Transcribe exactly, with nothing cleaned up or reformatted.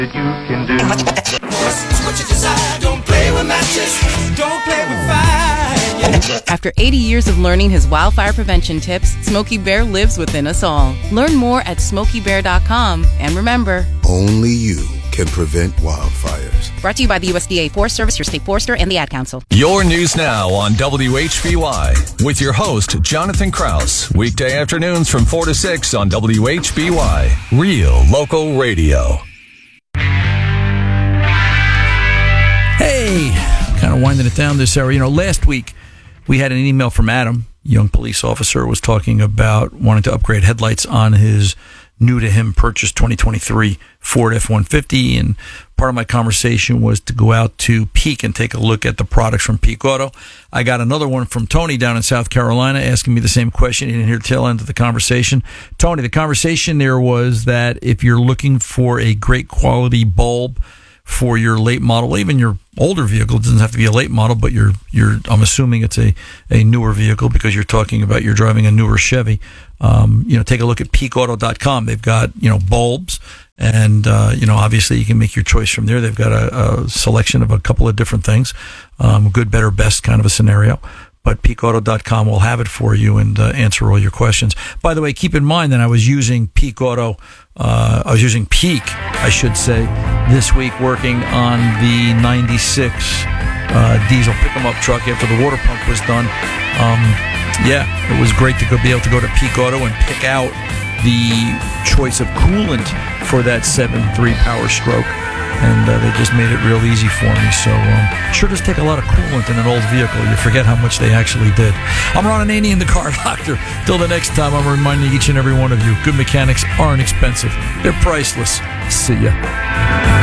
that you can do. It's what you desire. Don't play with matches. Don't play with fire. After eighty years of learning his wildfire prevention tips, Smokey Bear lives within us all. Learn more at smokey bear dot com. And remember, only you can prevent wildfires. Brought to you by the U S D A Forest Service, your state forester, and the Ad Council. Your news now on W H B Y with your host, Jonathan Krause. Weekday afternoons from four to six on W H B Y. Real local radio. Hey, kind of winding it down this hour. You know, last week we had an email from Adam, young police officer, was talking about wanting to upgrade headlights on his new to him purchased twenty twenty-three Ford F one fifty. And part of my conversation was to go out to Peak and take a look at the products from Peak Auto. I got another one from Tony down in South Carolina asking me the same question. He didn't hear the tail end of the conversation. Tony, the conversation there was that if you're looking for a great quality bulb for your late model, even your older vehicle, it doesn't have to be a late model, but you're, you're, I'm assuming it's a, a newer vehicle because you're talking about you're driving a newer Chevy. Um, you know, take a look at peak auto dot com. They've got, you know, bulbs and, uh, you know, obviously you can make your choice from there. They've got a, a selection of a couple of different things, um, good, better, best kind of a scenario. But peak auto dot com will have it for you and uh, answer all your questions. By the way, keep in mind that I was using Peak Auto, uh, I was using Peak, I should say, this week working on the ninety-six uh, diesel pick-em-up truck after the water pump was done. Um, yeah, it was great to go, be able to go to Peak Auto and pick out the choice of coolant for that seven three Power Stroke. And uh, they just made it real easy for me. So um, sure does take a lot of coolant in an old vehicle. You forget how much they actually did. I'm Ron Ananian, the Car Doctor. Till the next time, I'm reminding each and every one of you, good mechanics aren't expensive. They're priceless. See ya.